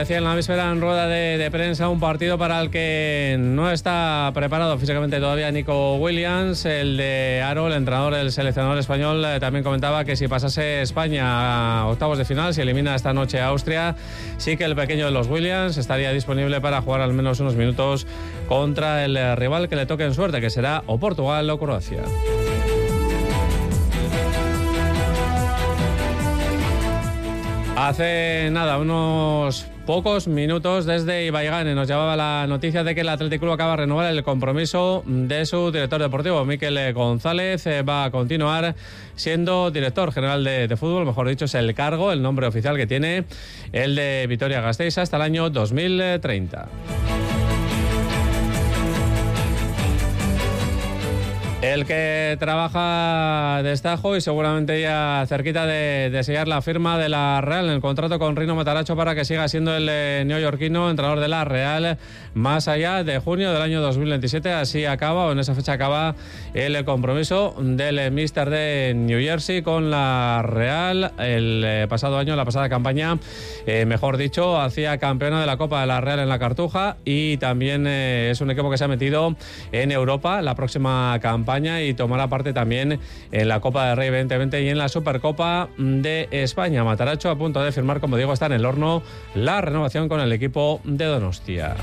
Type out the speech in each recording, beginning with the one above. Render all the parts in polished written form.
decía en la víspera en rueda de prensa, un partido para el que no está preparado físicamente todavía Nico Williams. El de Aro, el entrenador del seleccionador español, también comentaba que si pasase España a octavos de final, si elimina esta noche a Austria, sí que el pequeño de los Williams estaría disponible para jugar al menos unos minutos contra el rival que le toque en suerte, que será o Portugal o Croacia. Hace nada, unos pocos minutos desde Ibaigane nos llevaba la noticia de que el Athletic Club acaba de renovar el compromiso de su director deportivo, Mikel González. Va a continuar siendo director general de fútbol, mejor dicho, es el cargo, el nombre oficial que tiene el de Vitoria-Gasteiz hasta el año 2030. El que trabaja de estajo y seguramente ya cerquita de sellar la firma de la Real en el contrato con Rino Mataracho para que siga siendo el neoyorquino entrenador de la Real más allá de junio del año 2027. Así acaba, o en esa fecha acaba, el compromiso del míster de New Jersey con la Real. El pasado año, la pasada campaña, mejor dicho, hacía campeona de la Copa de la Real en la Cartuja y también es un equipo que se ha metido en Europa la próxima campaña y tomará parte también en la Copa del Rey 2020 y en la Supercopa de España. Mataracho a punto de firmar, como digo, está en el horno la renovación con el equipo de Donostia.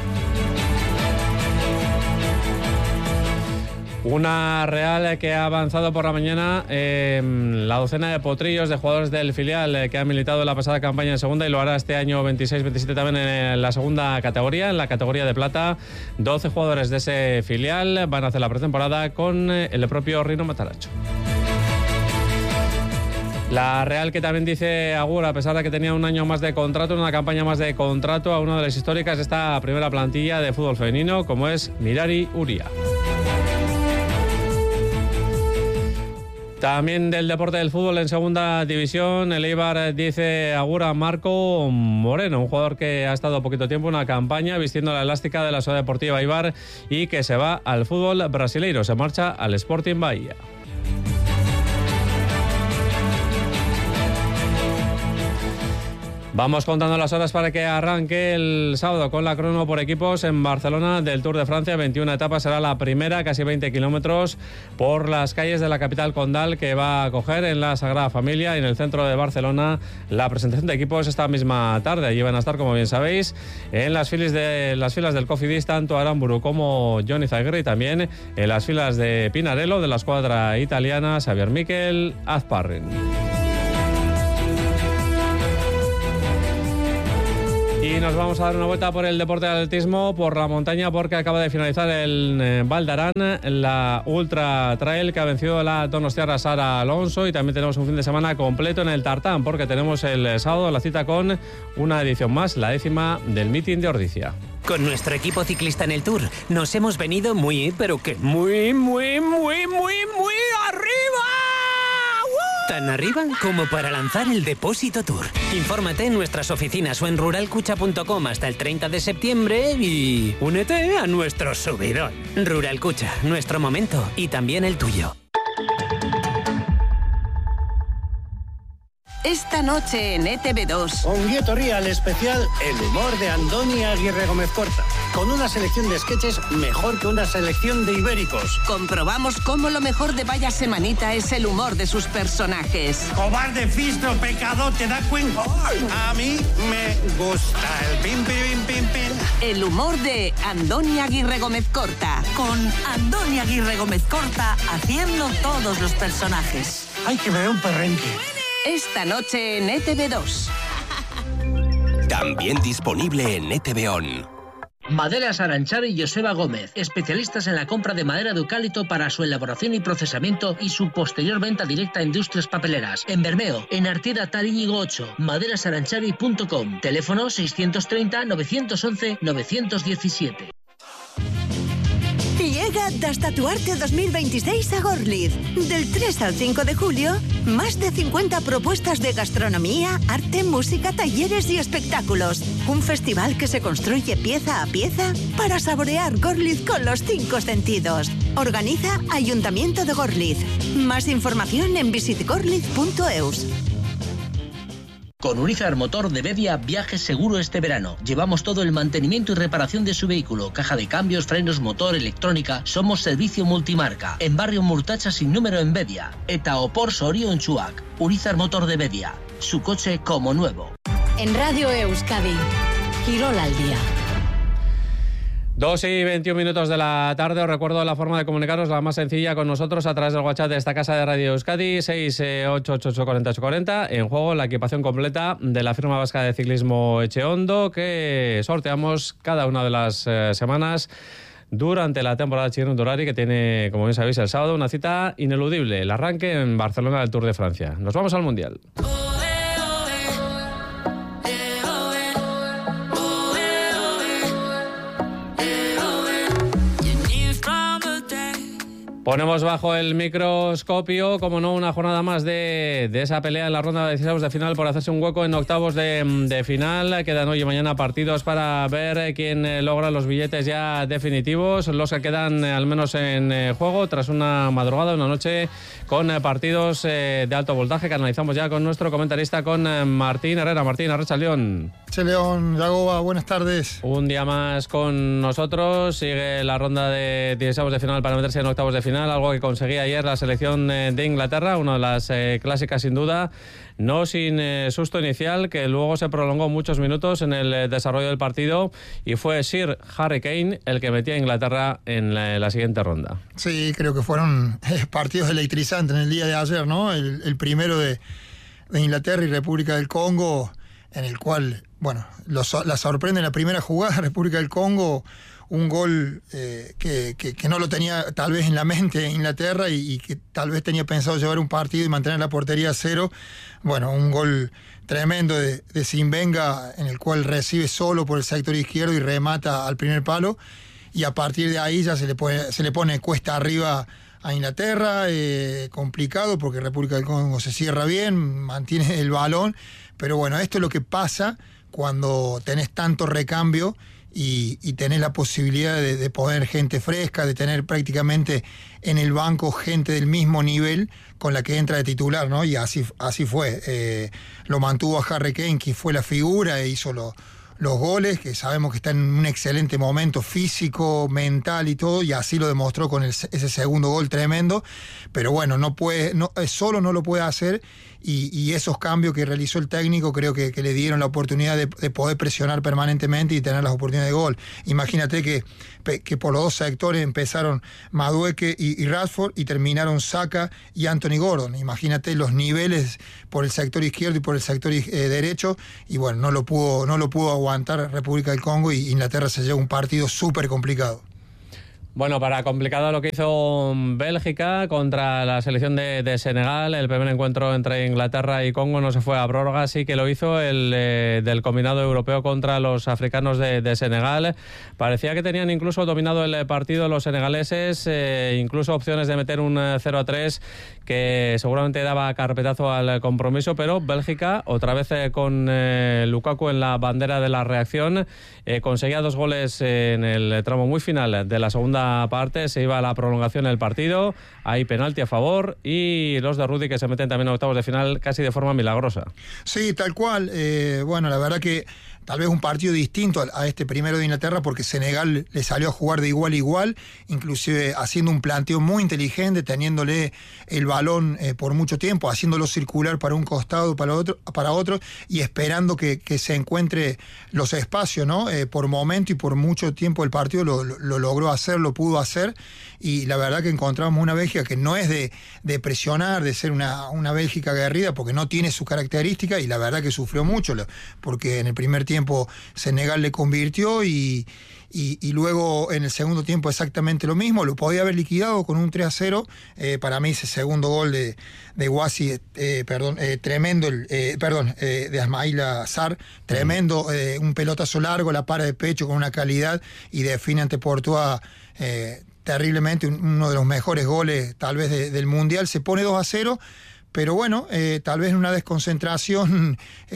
Una Real que ha avanzado por la mañana la docena de potrillos de jugadores del filial que han militado en la pasada campaña en segunda y lo hará este año 26-27 también en la segunda categoría, en la categoría de plata. 12 jugadores de ese filial van a hacer la pretemporada con el propio Rino Mataracho. La Real que también dice agur, a pesar de que tenía un año más de contrato, una campaña más de contrato, a una de las históricas de esta primera plantilla de fútbol femenino, como es Mirari Uría. También del deporte del fútbol en segunda división, el Eibar dice agur a Marco Moreno, un jugador que ha estado poquito tiempo en una campaña vistiendo la elástica de la Sociedad Deportiva Eibar y que se va al fútbol brasileiro, se marcha al Sporting Bahía. Vamos contando las horas para que arranque el sábado con la crono por equipos en Barcelona del Tour de Francia. 21 etapas, será la primera, casi 20 kilómetros por las calles de la capital condal, que va a acoger en la Sagrada Familia y en el centro de Barcelona la presentación de equipos esta misma tarde. Allí van a estar, como bien sabéis, en las filas del Cofidis tanto Aramburu como Johnny Zaguirre y también en las filas de Pinarello de la escuadra italiana Xavier Miquel Azparrin. Y nos vamos a dar una vuelta por el deporte de atletismo, por la montaña, porque acaba de finalizar el Val d'Aran, la Ultra Trail que ha vencido la donostiarra Sara Alonso, y también tenemos un fin de semana completo en el tartán, porque tenemos el sábado la cita con una edición más, la 10ª del Meeting de Ordizia. Con nuestro equipo ciclista en el Tour nos hemos venido muy, pero que muy arriba. Tan arriba como para lanzar el Depósito Tour. Infórmate en nuestras oficinas o en ruralcucha.com hasta el 30 de septiembre y únete a nuestro subidón. Ruralcucha, nuestro momento y también el tuyo. Esta noche en ETV2. Onguieto Real especial El humor de Andoni Aguirre Gómez Corta. Con una selección de sketches mejor que una selección de ibéricos. Comprobamos cómo lo mejor de Vaya Semanita es el humor de sus personajes. Cobarde, fistro, pecador, ¿te das cuenta? A mí me gusta el pim, pim, pim, pim. El humor de Andoni Aguirre Gómez Corta. Con Andoni Aguirre Gómez Corta haciendo todos los personajes. Ay, que me da un perrenque. Esta noche en ETV2. También disponible en ETV On. Maderas Aranchari y Joseba Gómez, especialistas en la compra de madera de eucalipto para su elaboración y procesamiento y su posterior venta directa a industrias papeleras. En Bermeo, en Artida Taríñigo 8, maderasaranchari.com. Teléfono 630 911 917. Llega Das Tatuarte 2026 a Gorliz. Del 3 al 5 de julio, más de 50 propuestas de gastronomía, arte, música, talleres y espectáculos. Un festival que se construye pieza a pieza para saborear Gorliz con los 5 sentidos. Organiza Ayuntamiento de Gorliz. Más información en visitgorliz.eus. Con Urizar Motor de Bedia, viaje seguro este verano. Llevamos todo el mantenimiento y reparación de su vehículo, caja de cambios, frenos, motor, electrónica. Somos servicio multimarca. En barrio Murtacha sin número en Bedia. Eta Opor Sorio en Chuac. Urizar Motor de Bedia. Su coche como nuevo. En Radio Euskadi, Quirol al día. 2:21 de la tarde. Os recuerdo la forma de comunicaros, la más sencilla, con nosotros a través del WhatsApp de esta casa de Radio Euskadi, 6884840. En juego la equipación completa de la firma vasca de ciclismo Echeondo, que sorteamos cada una de las semanas durante la temporada Chirrundurari, que tiene, como bien sabéis, el sábado una cita ineludible, el arranque en Barcelona del Tour de Francia. Nos vamos al Mundial. Ponemos bajo el microscopio, como no, una jornada más de esa pelea en la ronda de 16 de final por hacerse un hueco en octavos de final. Quedan hoy y mañana partidos para ver quién logra los billetes ya definitivos, los que quedan al menos en juego, tras una madrugada, una noche con partidos de alto voltaje que analizamos ya con nuestro comentarista, con Martín Herrera. Martín, arratsaldeon. León, Yagoba, buenas tardes. Un día más con nosotros. Sigue la ronda de 16 de final para meterse en octavos de final, algo que conseguía ayer la selección de Inglaterra, una de las clásicas sin duda, no sin susto inicial, que luego se prolongó muchos minutos en el desarrollo del partido, y fue Sir Harry Kane el que metía a Inglaterra en la siguiente ronda. Sí, creo que fueron partidos electrizantes en el día de ayer, ¿no? El primero de Inglaterra y República del Congo, en el cual, bueno, la sorprende en la primera jugada, República del Congo, un gol que no lo tenía tal vez en la mente Inglaterra y que tal vez tenía pensado llevar un partido y mantener la portería a cero. Bueno, un gol tremendo de Simbenga, en el cual recibe solo por el sector izquierdo y remata al primer palo, y a partir de ahí ya se le pone cuesta arriba a Inglaterra, complicado porque República del Congo se cierra bien, mantiene el balón, pero bueno, esto es lo que pasa cuando tenés tanto recambio y tenés la posibilidad de poner gente fresca, de tener prácticamente en el banco gente del mismo nivel con la que entra de titular, ¿no? Y así fue. Lo mantuvo a Harry Kane, que fue la figura, e hizo los goles, que sabemos que está en un excelente momento físico, mental y todo, y así lo demostró con ese segundo gol tremendo. Pero bueno, solo no lo puede hacer, y esos cambios que realizó el técnico creo que le dieron la oportunidad de poder presionar permanentemente y tener las oportunidades de gol. Imagínate que por los dos sectores empezaron Madueke y Rashford, y terminaron Saka y Anthony Gordon. Imagínate los niveles por el sector izquierdo y por el sector derecho, y bueno, no lo pudo aguantar República del Congo, y Inglaterra se lleva un partido súper complicado. Bueno, para complicado lo que hizo Bélgica contra la selección de Senegal. El primer encuentro entre Inglaterra y Congo no se fue a prórroga, sí que lo hizo el del combinado europeo contra los africanos de Senegal. Parecía que tenían incluso dominado el partido los senegaleses, incluso opciones de meter un 0-3 que seguramente daba carpetazo al compromiso, pero Bélgica, otra vez con Lukaku en la bandera de la reacción, conseguía 2 goles en el tramo muy final de la segunda parte. Se iba a la prolongación del partido, hay penalti a favor, y los de Rudy que se meten también a octavos de final casi de forma milagrosa. Sí, tal cual. Bueno, la verdad que tal vez un partido distinto a este primero de Inglaterra, porque Senegal le salió a jugar de igual a igual, inclusive haciendo un planteo muy inteligente, teniéndole el balón por mucho tiempo, haciéndolo circular para un costado, para otro, y esperando que se encuentre los espacios, ¿no? Por momento y por mucho tiempo el partido lo logró hacer, lo pudo hacer, y la verdad que encontramos una Bélgica que no es de presionar, de ser una Bélgica aguerrida, porque no tiene su característica, y la verdad que sufrió mucho, porque en el primer tiempo Senegal le convirtió, y luego en el segundo tiempo exactamente lo mismo. Lo podía haber liquidado con un 3-0. Para mí ese segundo gol de Guasi, tremendo, de Ismaïla Sarr, tremendo, un pelotazo largo, la para de pecho con una calidad, y define ante Courtois terriblemente, uno de los mejores goles tal vez del Mundial. Se pone 2-0, pero bueno, tal vez en una desconcentración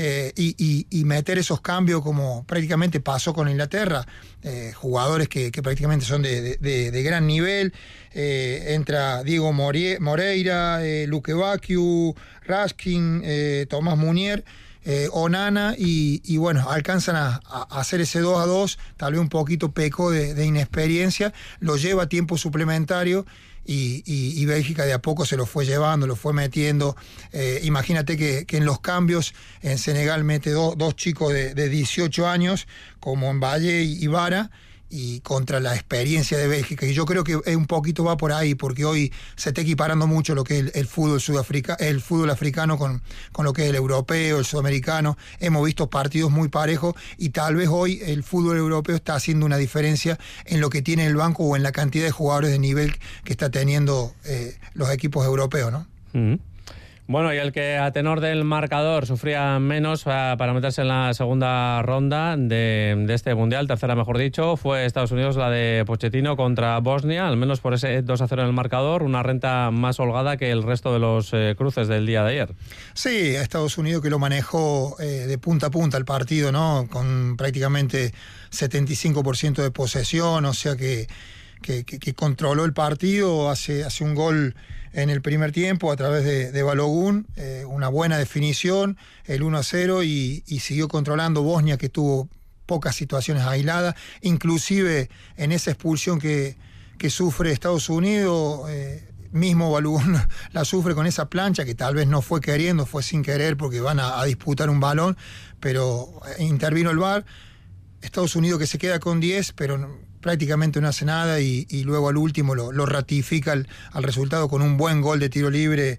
y meter esos cambios como prácticamente pasó con Inglaterra, jugadores que prácticamente son de gran nivel. Entra Diego Moreira, Luque Bacchio, Raskin, Tomás Munier, Onana, y bueno, alcanzan a hacer ese 2-2, tal vez un poquito pecó de inexperiencia, lo lleva a tiempo suplementario. Y Bélgica de a poco se lo fue llevando, lo fue metiendo. Imagínate que en los cambios en Senegal mete dos chicos de 18 años, como Mbaye y Vara, y contra la experiencia de Bélgica. Y yo creo que un poquito va por ahí, porque hoy se está equiparando mucho lo que es el fútbol africano con lo que es el europeo, el sudamericano. Hemos visto partidos muy parejos y tal vez hoy el fútbol europeo está haciendo una diferencia en lo que tiene el banco o en la cantidad de jugadores de nivel que está teniendo los equipos europeos, ¿no? Mm-hmm. Bueno, y el que a tenor del marcador sufría menos para meterse en la segunda ronda de este Mundial, tercera mejor dicho, fue Estados Unidos, la de Pochettino contra Bosnia, al menos por ese 2-0 en el marcador, una renta más holgada que el resto de los cruces del día de ayer. Sí, Estados Unidos que lo manejó de punta a punta el partido, ¿no? Con prácticamente 75% de posesión, o sea que controló el partido, hace un gol en el primer tiempo a través de Balogun, una buena definición, el 1-0, y siguió controlando Bosnia, que tuvo pocas situaciones aisladas, inclusive en esa expulsión que sufre Estados Unidos, mismo Balogun la sufre con esa plancha, que tal vez no fue queriendo, fue sin querer, porque van a disputar un balón, pero intervino el VAR. Estados Unidos que se queda con 10, pero prácticamente no hace nada, y luego al último lo ratifica al resultado con un buen gol de tiro libre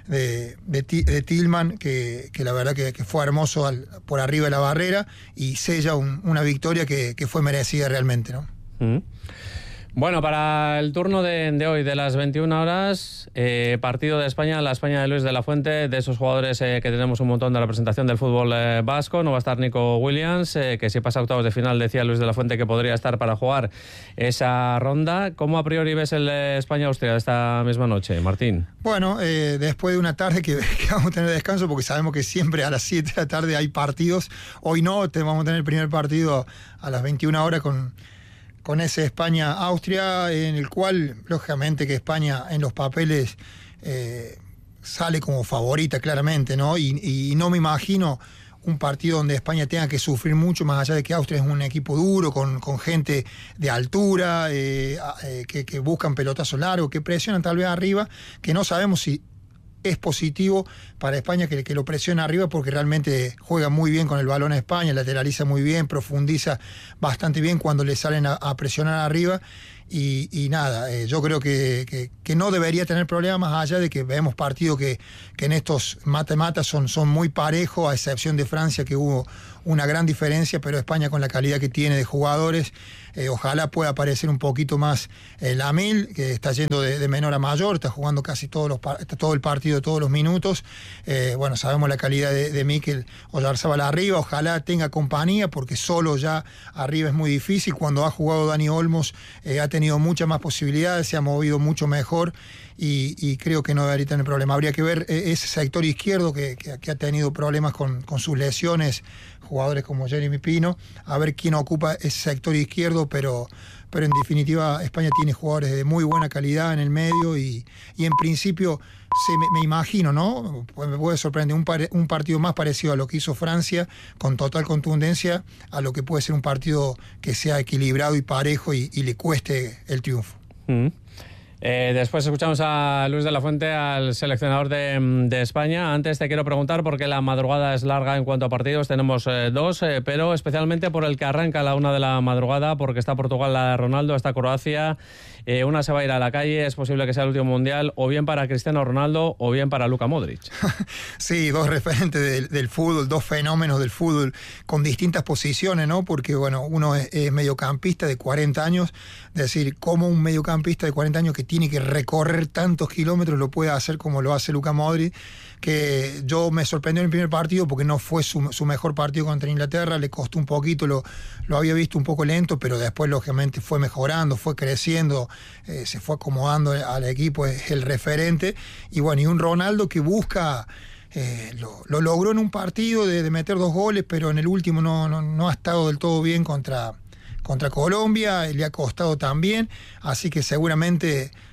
de Tillman, que la verdad que fue hermoso por arriba de la barrera, y sella una victoria que fue merecida realmente, ¿no? Mm. Bueno, para el turno de hoy, de las 21 horas, partido de España, la España de Luis de la Fuente, de esos jugadores que tenemos un montón de representación del fútbol vasco. No va a estar Nico Williams, que si pasa a octavos de final, decía Luis de la Fuente que podría estar para jugar esa ronda. ¿Cómo a priori ves el España-Austria de esta misma noche, Martín? Bueno, después de una tarde que vamos a tener descanso, porque sabemos que siempre a las 7 de la tarde hay partidos. Hoy no, vamos a tener el primer partido a las 21 horas con ese España-Austria, en el cual, lógicamente, que España en los papeles sale como favorita claramente, ¿no? Y no me imagino un partido donde España tenga que sufrir mucho, más allá de que Austria es un equipo duro, con gente de altura, que buscan pelotazos largos, que presionan tal vez arriba, que no sabemos si es positivo para España que lo presiona arriba, porque realmente juega muy bien con el balón a España, lateraliza muy bien, profundiza bastante bien cuando le salen a presionar arriba, y nada, yo creo que no debería tener problemas, más allá de que vemos partidos que en estos mata-mata son muy parejos, a excepción de Francia, que hubo una gran diferencia, pero España, con la calidad que tiene de jugadores, ojalá pueda aparecer un poquito más Lamil, que está yendo de menor a mayor, está jugando casi todo el partido, todos los minutos. Bueno, sabemos la calidad de Mikel Oyarzabal arriba, ojalá tenga compañía, porque solo ya arriba es muy difícil. Cuando ha jugado Dani Olmos ha tenido muchas más posibilidades, se ha movido mucho mejor, y creo que no debería tener problema. Habría que ver ese sector izquierdo que ha tenido problemas con sus lesiones, jugadores como Jeremy Pino, a ver quién ocupa ese sector izquierdo, pero en definitiva España tiene jugadores de muy buena calidad en el medio, y en principio me imagino, ¿no? Pues me puede sorprender un partido más parecido a lo que hizo Francia, con total contundencia, a lo que puede ser un partido que sea equilibrado y parejo, y le cueste el triunfo. Después escuchamos a Luis de la Fuente, al seleccionador de España. Antes te quiero preguntar, porque la madrugada es larga en cuanto a partidos, tenemos dos, pero especialmente por el que arranca a la 1 de la madrugada, porque está Portugal, la de Ronaldo, está Croacia, una se va a ir a la calle, es posible que sea el último mundial, o bien para Cristiano Ronaldo o bien para Luka Modric. Sí, dos referentes del fútbol, dos fenómenos del fútbol con distintas posiciones, ¿no? Porque bueno, uno es mediocampista de 40 años, es decir, como un mediocampista de 40 años que tiene que recorrer tantos kilómetros lo puede hacer como lo hace Luka Modric, que yo me sorprendió en el primer partido porque no fue su mejor partido contra Inglaterra, le costó un poquito, lo había visto un poco lento, pero después lógicamente fue mejorando, fue creciendo, se fue acomodando al equipo, es el referente, y bueno, y un Ronaldo que busca... lo logró en un partido de meter 2 goles, pero en el último no ha estado del todo bien contra Colombia, le ha costado también, así que seguramente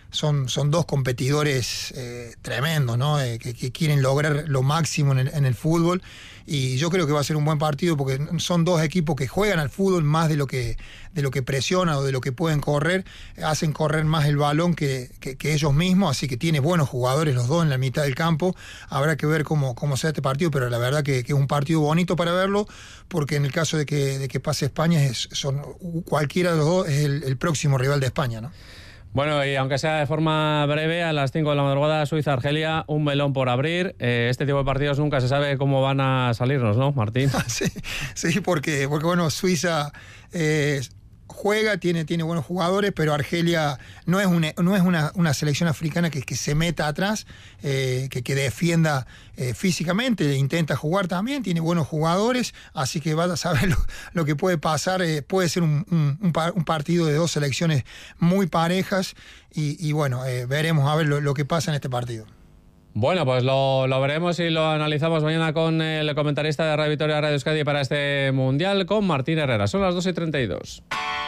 son dos competidores tremendos, ¿no? Que quieren lograr lo máximo en el fútbol, y yo creo que va a ser un buen partido porque son dos equipos que juegan al fútbol más de lo que presionan o de lo que pueden correr, hacen correr más el balón que ellos mismos, así que tiene buenos jugadores los dos en la mitad del campo. Habrá que ver cómo sea este partido, pero la verdad que es un partido bonito para verlo, porque en el caso de que pase España, cualquiera de los dos es el próximo rival de España, ¿no? Bueno, y aunque sea de forma breve, a las 5 de la madrugada, Suiza-Argelia, un melón por abrir. Este tipo de partidos nunca se sabe cómo van a salirnos, ¿no, Martín? Sí, porque bueno, Suiza juega, tiene buenos jugadores, pero Argelia no es una selección africana que se meta atrás, que defienda físicamente, intenta jugar también, tiene buenos jugadores, así que vas a saber lo que puede pasar. Puede ser un partido de dos selecciones muy parejas, y bueno, veremos a ver lo que pasa en este partido. Bueno, pues lo veremos y lo analizamos mañana con el comentarista de Radio Vitoria, Radio Euskadi para este Mundial, con Martín Herrera. Son las 2:32.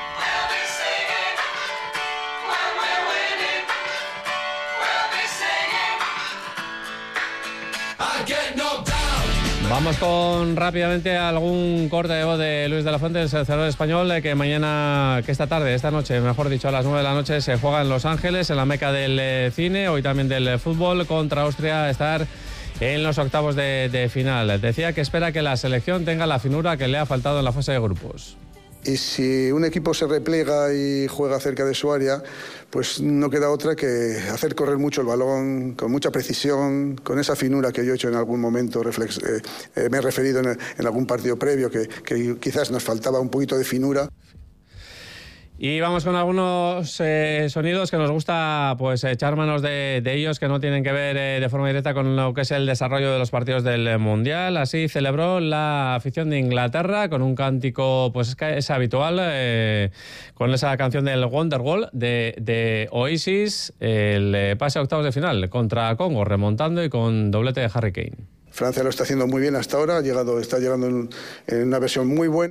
Vamos con rápidamente algún corte de voz de Luis de la Fuente, el seleccionador español, que esta noche, mejor dicho, a las 9 de la noche se juega en Los Ángeles, en la meca del cine, hoy también del fútbol, contra Austria, estar en los octavos de final. Decía que espera que la selección tenga la finura que le ha faltado en la fase de grupos. Y si un equipo se replega y juega cerca de su área, pues no queda otra que hacer correr mucho el balón, con mucha precisión, con esa finura que yo he hecho en algún momento, me he referido en algún partido previo, que quizás nos faltaba un poquito de finura. Y vamos con algunos sonidos que nos gusta pues echar manos de ellos, que no tienen que ver de forma directa con lo que es el desarrollo de los partidos del Mundial. Así celebró la afición de Inglaterra con un cántico, pues es habitual, con esa canción del Wonderwall de Oasis, el pase a octavos de final contra Congo, remontando y con doblete de Harry Kane. Francia lo está haciendo muy bien hasta ahora, está llegando en una versión muy buena.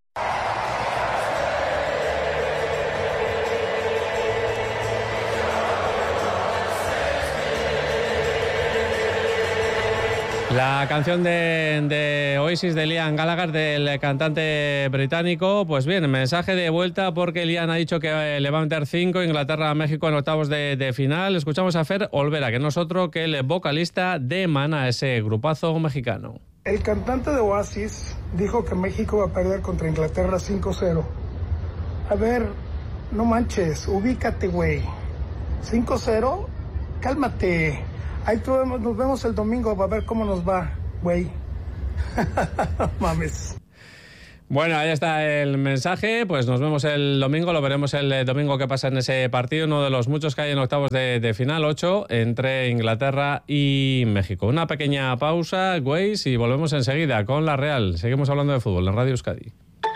La canción de Oasis de Liam Gallagher, del cantante británico. Pues bien, mensaje de vuelta porque Liam ha dicho que le va a meter 5 Inglaterra a México en octavos de final. Escuchamos a Fer Olvera, que no es otro que el vocalista de Maná, ese grupazo mexicano. El cantante de Oasis dijo que México va a perder contra Inglaterra 5-0. A ver, no manches, ubícate, güey. 5-0, cálmate. Ahí nos vemos el domingo para ver cómo nos va, güey. Mames. Bueno, ahí está el mensaje. Pues nos vemos el domingo, lo veremos el domingo que pasa en ese partido, uno de los muchos que hay en octavos de final, 8, entre Inglaterra y México. Una pequeña pausa, güey, y volvemos enseguida con La Real. Seguimos hablando de fútbol en Radio Euskadi.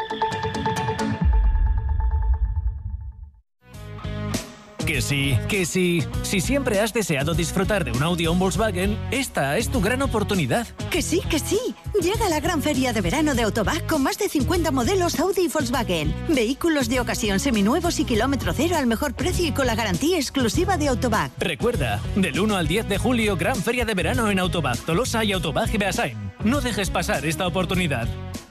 Que sí. Si siempre has deseado disfrutar de un Audi o un Volkswagen, esta es tu gran oportunidad. Que sí. Llega la gran feria de verano de Autobac con más de 50 modelos Audi y Volkswagen. Vehículos de ocasión seminuevos y kilómetro cero al mejor precio y con la garantía exclusiva de Autobac. Recuerda, del 1 al 10 de julio, gran feria de verano en Autobac, Tolosa y Autobac y Beasain. No dejes pasar esta oportunidad.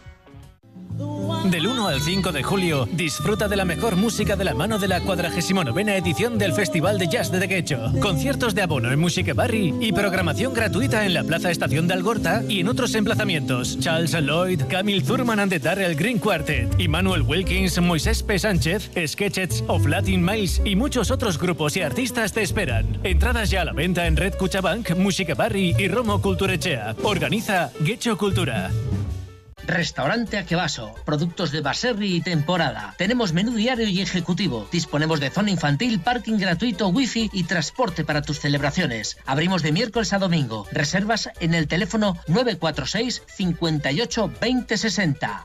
Del 1 al 5 de julio, disfruta de la mejor música de la mano de la 49ª edición del Festival de Jazz de Tequecho. Conciertos de abono en Musique Barri y programación gratuita en la Plaza Estación de Algorta y en otros emplazamientos. Charles Lloyd, Camille Thurman and the Darrell Green Quartet, Emmanuel Wilkins, Moisés P. Sánchez, Sketchets of Latin Miles y muchos otros grupos y artistas te esperan. Entradas ya a la venta en Red Cuchabank, Musique Barri y Romo Culturechea. Organiza Getxo Cultura. Restaurante Akebaso, productos de baserri y temporada. Tenemos menú diario y ejecutivo. Disponemos de zona infantil, parking gratuito, wifi y transporte para tus celebraciones. Abrimos de miércoles a domingo. Reservas en el teléfono 946 58 20 60.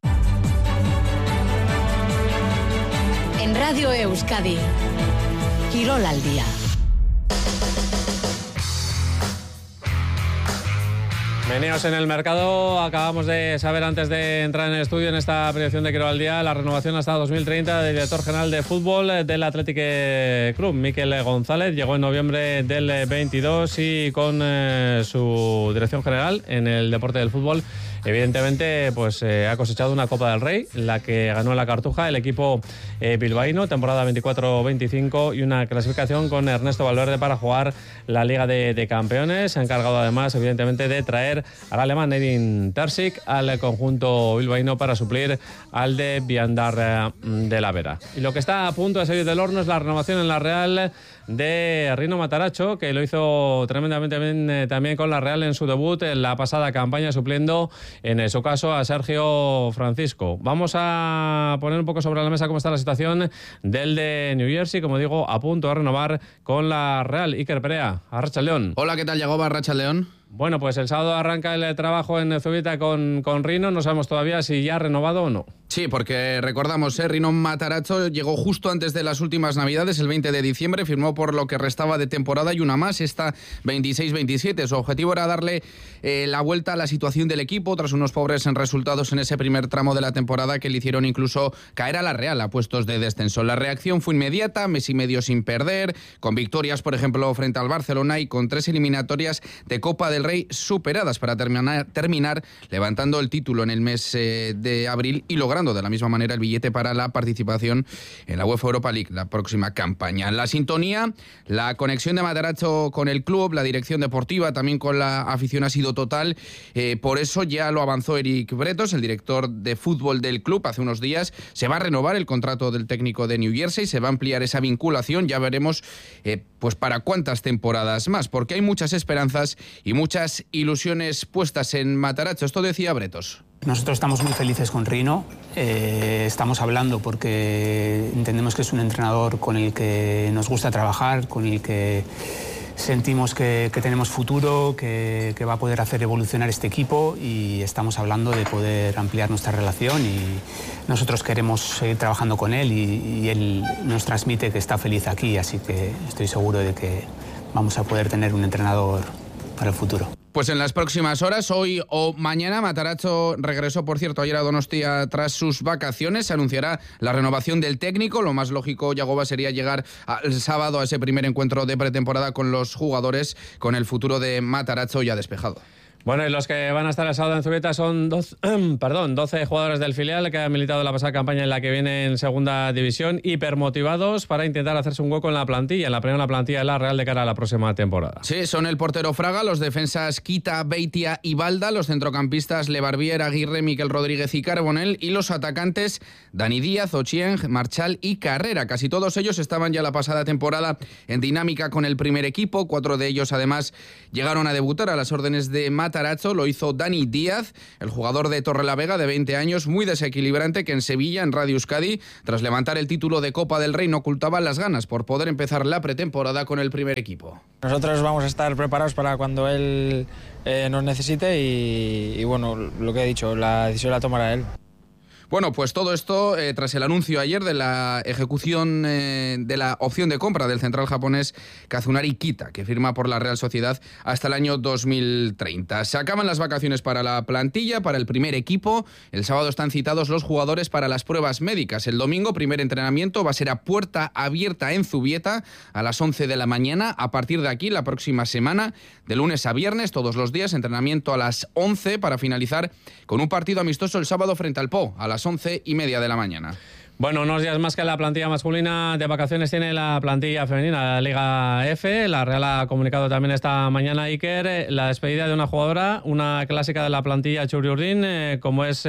En Radio Euskadi, Quirol al día. Meneos en el mercado. Acabamos de saber antes de entrar en el estudio en esta proyección de Quiro al Día la renovación hasta 2030 del director general de fútbol del Athletic Club, Miquel González. Llegó en noviembre del 22 y con su dirección general en el deporte del fútbol, evidentemente, pues ha cosechado una Copa del Rey, la que ganó la Cartuja el equipo bilbaíno, temporada 24-25, y una clasificación con Ernesto Valverde para jugar la Liga de Campeones. Se ha encargado además, evidentemente, de traer al alemán Edin Terzic al conjunto bilbaíno para suplir al de Viandar de la Vera. Y lo que está a punto de salir del horno es la renovación en la Real de Rino Matarazzo, que lo hizo tremendamente bien también con la Real en su debut en la pasada campaña, supliendo en su caso a Sergio Francisco. Vamos a poner un poco sobre la mesa cómo está la situación del de New Jersey, como digo, a punto de renovar con la Real. Iker Perea, arratsaldeon. Hola, ¿qué tal, Yagoba? Arratsaldeon. Bueno, pues el sábado arranca el trabajo en Zubieta con Rino. No sabemos todavía si ya ha renovado o no. Sí, porque recordamos, Rino Matarazzo llegó justo antes de las últimas Navidades, el 20 de diciembre, firmó por lo que restaba de temporada y una más, esta 26-27. Su objetivo era darle la vuelta a la situación del equipo tras unos pobres resultados en ese primer tramo de la temporada que le hicieron incluso caer a la Real a puestos de descenso. La reacción fue inmediata, mes y medio sin perder, con victorias, por ejemplo, frente al Barcelona y con 3 eliminatorias de Copa del Rey superadas para terminar levantando el título en el mes de abril y logrando de la misma manera el billete para la participación en la UEFA Europa League la próxima campaña. La sintonía, la conexión de Matarazzo con el club, la dirección deportiva, también con la afición ha sido total. Por eso ya lo avanzó Eric Bretos, el director de fútbol del club, hace unos días. Se va a renovar el contrato del técnico de New Jersey, se va a ampliar esa vinculación. Ya veremos pues para cuántas temporadas más, porque hay muchas esperanzas y muchas ilusiones puestas en Matarazzo. Esto decía Bretos. Nosotros estamos muy felices con Rino, estamos hablando porque entendemos que es un entrenador con el que nos gusta trabajar, con el que sentimos que tenemos futuro, que va a poder hacer evolucionar este equipo, y estamos hablando de poder ampliar nuestra relación, y nosotros queremos seguir trabajando con él y él nos transmite que está feliz aquí, así que estoy seguro de que vamos a poder tener un entrenador para el futuro. Pues en las próximas horas, hoy o mañana, Matarazzo regresó, por cierto, ayer a Donostia tras sus vacaciones. Se anunciará la renovación del técnico. Lo más lógico, Yagoba, sería llegar el sábado a ese primer encuentro de pretemporada con los jugadores, con el futuro de Matarazzo ya despejado. Bueno, y los que van a estar el sábado en Zubieta son 12 jugadores del filial que han militado la pasada campaña en la que viene en segunda división, hipermotivados para intentar hacerse un hueco en la plantilla, en la primera plantilla de la Real de cara a la próxima temporada. Sí, son el portero Fraga, los defensas Quita, Beitia y Balda, los centrocampistas Lebarbier, Aguirre, Miquel Rodríguez y Carbonell, y los atacantes Dani Díaz, Ochieng, Marchal y Carrera. Casi todos ellos estaban ya la pasada temporada en dinámica con el primer equipo. 4 de ellos además llegaron a debutar a las órdenes de Matarazzo. Lo hizo Dani Díaz, el jugador de Torrelavega de 20 años, muy desequilibrante, que en Sevilla, en Radio Euskadi, tras levantar el título de Copa del Rey, no ocultaba las ganas por poder empezar la pretemporada con el primer equipo. Nosotros vamos a estar preparados para cuando él nos necesite y bueno, lo que he dicho, la decisión la tomará él. Bueno, pues todo esto tras el anuncio ayer de la ejecución de la opción de compra del central japonés Kazunari Kita, que firma por la Real Sociedad hasta el año 2030. Se acaban las vacaciones para la plantilla, para el primer equipo. El sábado están citados los jugadores para las pruebas médicas. El domingo, primer entrenamiento, va a ser a puerta abierta en Zubieta a las 11 de la mañana. A partir de aquí, la próxima semana, de lunes a viernes, todos los días, entrenamiento a las 11 para finalizar con un partido amistoso el sábado frente al Po, a las 11:30 de la mañana. Bueno, unos días más que la plantilla masculina de vacaciones tiene la plantilla femenina, la Liga F. La Real ha comunicado también esta mañana, Iker, la despedida de una jugadora, una clásica de la plantilla Txuri-Urdin, como es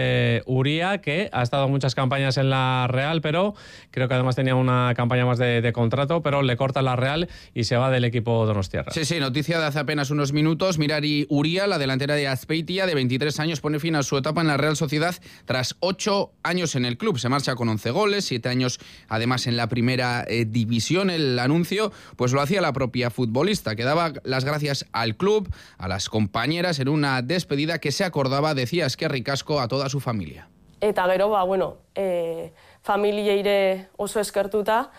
Uría, que ha estado en muchas campañas en la Real, pero creo que además tenía una campaña más de contrato, pero le corta la Real y se va del equipo donostiarra. Sí, noticia de hace apenas unos minutos. Mirari Uría, la delantera de Azpeitia, de 23 años, pone fin a su etapa en la Real Sociedad tras 8 años en el club. Se marcha con 11 goles, 7 años además en la primera división. El anuncio pues lo hacía la propia futbolista, que daba las gracias al club, a las compañeras, en una despedida que se acordaba, decía Eskerrik asko, a toda su familia. Eta gero, familieire oso eskertuta,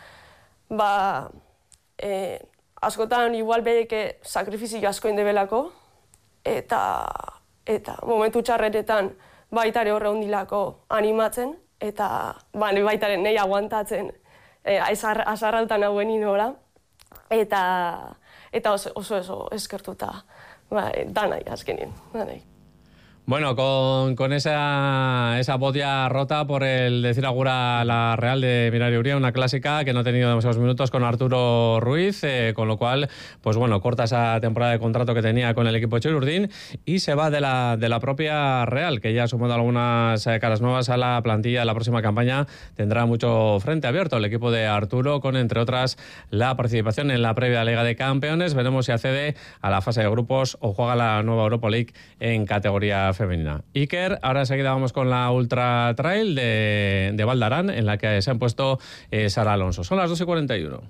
askotan igual beke sakrifizio asko indebelako, eta momentu txarretetan baitare horre ondilako animatzen, eta baitaren nahi aguantatzen azarraltan hauen inola, eta oso eskertuta, danai azkenin, danai. Bueno, con esa voz ya rota por el decir agura a la Real de Mirari Uría, una clásica que no ha tenido demasiados minutos con Arturo Ruiz, con lo cual, pues bueno, corta esa temporada de contrato que tenía con el equipo Chirurdín y se va de la propia Real, que ya ha sumado algunas caras nuevas a la plantilla. La próxima campaña tendrá mucho frente abierto el equipo de Arturo, con entre otras la participación en la previa Liga de Campeones. Veremos si accede a la fase de grupos o juega la nueva Europa League en categoría femenina. Iker, ahora enseguida vamos con la Ultra Trail de Valdarán, en la que se han puesto Sara Alonso. Son las 2:41.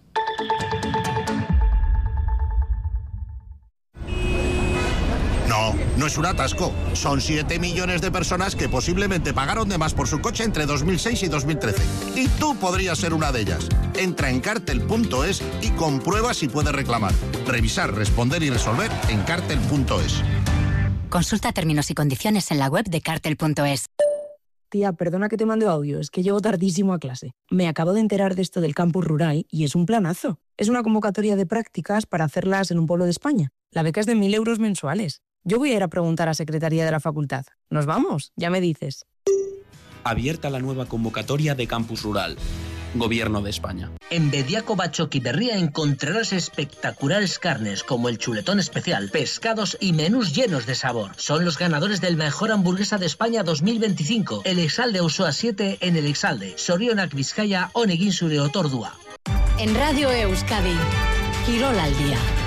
No es un atasco. Son 7 millones de personas que posiblemente pagaron de más por su coche entre 2006 y 2013. Y tú podrías ser una de ellas. Entra en cartel.es y comprueba si puedes reclamar. Revisar, responder y resolver en cartel.es. Consulta términos y condiciones en la web de cartel.es. Tía, perdona que te mande audio, es que llego tardísimo a clase. Me acabo de enterar de esto del campus rural y es un planazo. Es una convocatoria de prácticas para hacerlas en un pueblo de España. La beca es de 1.000 euros mensuales. Yo voy a ir a preguntar a Secretaría de la Facultad. ¿Nos vamos? Ya me dices. Abierta la nueva convocatoria de campus rural. Gobierno de España. En Bediaco Bachoqui Berría encontrarás espectaculares carnes como el chuletón especial, pescados y menús llenos de sabor. Son los ganadores del Mejor Hamburguesa de España 2025. El Exalde Usoa 7 en el Exalde. Sorionak Vizcaya, Onegin Zure Otordua. En Radio Euskadi, Quirol al día.